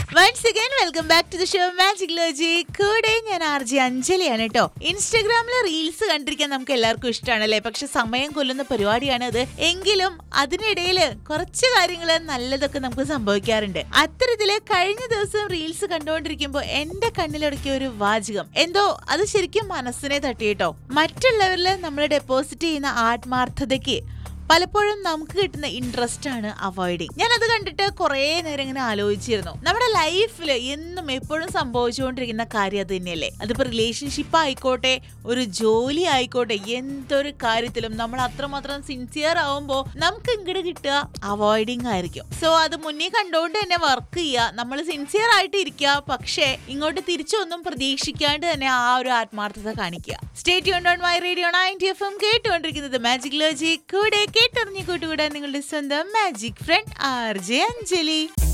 Once again, welcome back to the show Magic Logic. കൂടെ ഞാൻ RJ അഞ്ജലിയാണ് കേട്ടോ. ഇൻസ്റ്റഗ്രാമിലെ reels കണ്ടിരിക്കാൻ നമുക്ക് എല്ലാവർക്കും ഇഷ്ടമാണല്ലേ. പക്ഷെ സമയം കൊല്ലുന്ന പരിപാടിയാണ് അത്. എങ്കിലും അതിനിടയിൽ കുറച്ച് കാര്യങ്ങൾ നല്ലതൊക്കെ നമുക്ക് സംഭവിക്കാറുണ്ട്. അത്തരത്തില് കഴിഞ്ഞ ദിവസം റീൽസ് കണ്ടുകൊണ്ടിരിക്കുമ്പോൾ എന്റെ കണ്ണിലൊടുക്കിയ ഒരു വാചകം എന്തോ അത് ശരിക്കും മനസ്സിനെ തട്ടി കേട്ടോ. മറ്റുള്ളവരിൽ നമ്മൾ ഡെപ്പോസിറ്റ് ചെയ്യുന്ന ആത്മാർത്ഥതയ്ക്ക് പലപ്പോഴും നമുക്ക് കിട്ടുന്ന ഇൻട്രസ്റ്റ് ആണ് അവോയ്ഡിങ്. ഞാൻ അത് കണ്ടിട്ട് കുറെ നേരം ഇങ്ങനെ ആലോചിച്ചിരുന്നു. നമ്മുടെ ലൈഫിൽ എന്നും എപ്പോഴും സംഭവിച്ചുകൊണ്ടിരിക്കുന്ന കാര്യം അത് തന്നെയല്ലേ. അതിപ്പോ റിലേഷൻഷിപ്പ് ആയിക്കോട്ടെ, ഒരു ജോലി ആയിക്കോട്ടെ, എന്തൊരു കാര്യത്തിലും നമ്മൾ അത്രമാത്രം സിൻസിയർ ആവുമ്പോൾ നമുക്ക് ഇങ്ങോട്ട് കിട്ടുക അവോയ്ഡിങ് ആയിരിക്കും. സോ അത് മുന്നേ കണ്ടുകൊണ്ട് തന്നെ വർക്ക് ചെയ്യുക, നമ്മൾ സിൻസിയർ ആയിട്ട് ഇരിക്കുക, പക്ഷേ ഇങ്ങോട്ട് തിരിച്ചൊന്നും പ്രതീക്ഷിക്കാണ്ട് തന്നെ ആ ഒരു ആത്മാർത്ഥത കാണിക്കുക. Stay tuned on my radio 90 FM കേട്ടുകൊണ്ടിരിക്കുന്നത് മാജിക് ലോജിക്. കൂടെ കേട്ടറിഞ്ഞു കൂട്ടുകൂടാൻ നിങ്ങളുടെ സ്വന്തം മാജിക് ഫ്രണ്ട് RJ അഞ്ജലി.